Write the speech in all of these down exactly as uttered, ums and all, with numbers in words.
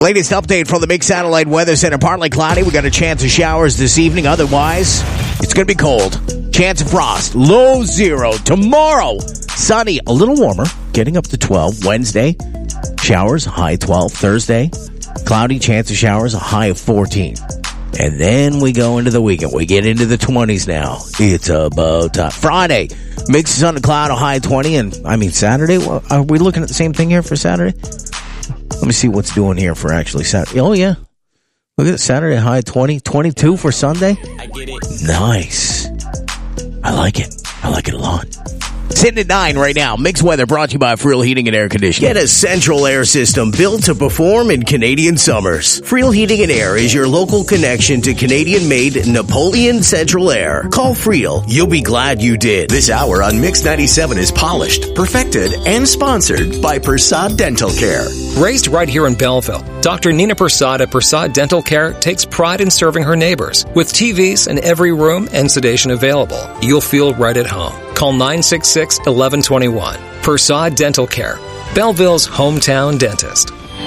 Latest update from the Mix Satellite Weather Center. Partly cloudy. We got a chance of showers this evening. Otherwise, it's going to be cold. Chance of frost. Low zero. Tomorrow, sunny. A little warmer. Getting up to twelve. Wednesday, showers. High twelve. Thursday, cloudy. Chance of showers. A high of fourteen. And then we go into the weekend. We get into the twenties now. It's about time. Friday, mixes sun and cloud. A high twenty. And, I mean, Saturday. Are we looking at the same thing here for Saturday? Let me see what's doing here for actually Saturday. Oh, yeah. Look at it. Saturday, high twenty. twenty-two for Sunday. I get it. Nice. I like it. I like it a lot. Sitting at nine right now. Mixed weather brought to you by Friel Heating and Air Conditioning. Get a central air system built to perform in Canadian summers. Friel Heating and Air is your local connection to Canadian-made Napoleon Central Air. Call Friel. You'll be glad you did. This hour on Mix ninety-seven is polished, perfected, and sponsored by Persad Dental Care. Raised right here in Belleville, Doctor Nina Persad at Persad Dental Care takes pride in serving her neighbors. With T Vs in every room and sedation available, you'll feel right at home. Call nine six six, one one two one. Persad Dental Care, Belleville's hometown dentist.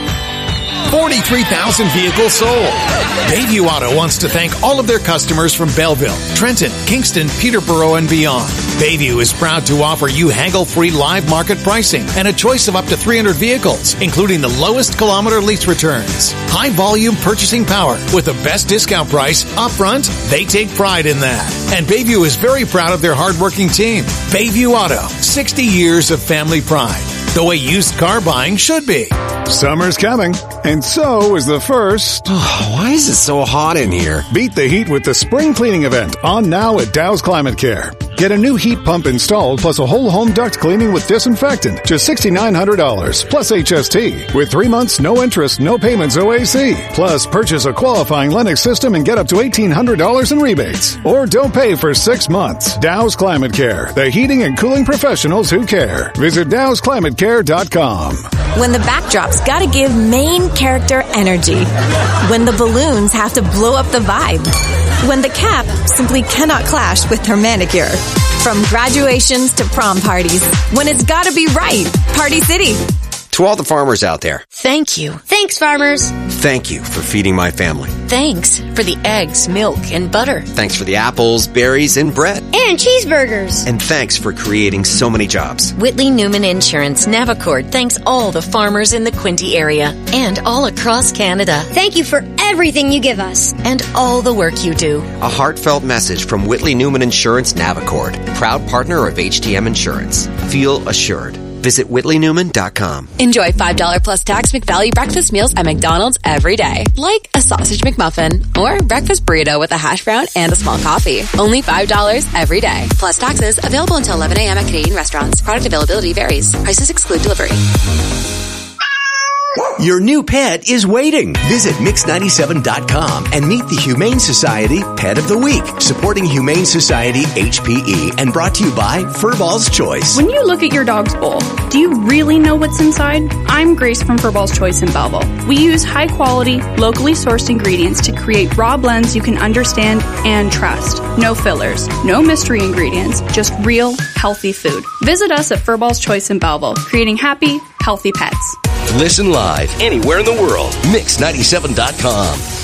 forty-three thousand vehicles sold. Bayview Auto wants to thank all of their customers from Belleville, Trenton, Kingston, Peterborough, and beyond. Bayview is proud to offer you haggle-free live market pricing and a choice of up to three hundred vehicles, including the lowest kilometer lease returns. High-volume purchasing power with the best discount price upfront. They take pride in that. And Bayview is very proud of their hardworking team. Bayview Auto, sixty years of family pride. The way used car buying should be. Summer's coming, and so is the first. Oh, why is it so hot in here? Beat the heat with the spring cleaning event on now at Dow's Climate Care. Get a new heat pump installed plus a whole home duct cleaning with disinfectant. Just six thousand nine hundred dollars plus H S T. With three months, no interest, no payments O A C. Plus, purchase a qualifying Lennox system and get up to eighteen hundred dollars in rebates. Or don't pay for six months. Dow's Climate Care. The heating and cooling professionals who care. Visit Dows Climate Care dot com. When the backdrop's gotta give main character energy. When the balloons have to blow up the vibe. When the cap simply cannot clash with her manicure. From graduations to prom parties. When it's gotta be right. Party City. To all the farmers out there, thank you. Thanks, farmers. Thank you for feeding my family. Thanks for the eggs, milk, and butter. Thanks for the apples, berries, and bread. And cheeseburgers. And thanks for creating so many jobs. Whitley Newman Insurance Navicord thanks all the farmers in the Quinte area and all across Canada. Thank you for everything you give us. And all the work you do. A heartfelt message from Whitley Newman Insurance Navicord, proud partner of H T M Insurance. Feel assured. Visit Whitley Newman dot com. Enjoy five dollars plus tax McValue breakfast meals at McDonald's every day. Like a sausage McMuffin or breakfast burrito with a hash brown and a small coffee. Only five dollars every day. Plus taxes. Available until eleven a.m. at Canadian restaurants. Product availability varies. Prices exclude delivery. Your new pet is waiting. Visit mix ninety-seven dot com and meet the Humane Society Pet of the Week, supporting Humane Society H P E and brought to you by Furball's Choice. When you look at your dog's bowl, do you really know what's inside? I'm Grace from Furball's Choice in Belleville. We use high-quality, locally sourced ingredients to create raw blends you can understand and trust. No fillers, no mystery ingredients, just real, healthy food. Visit us at Furball's Choice in Belleville, creating happy, healthy pets. Listen live anywhere in the world. mix ninety-seven dot com.